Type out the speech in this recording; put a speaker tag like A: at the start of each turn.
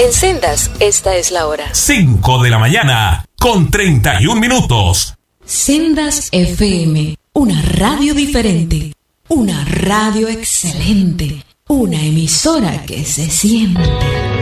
A: En Sendas, esta es la hora.
B: 5 de la mañana, con 31 minutos.
C: Sendas FM, una radio diferente, una radio excelente, una emisora que se siente.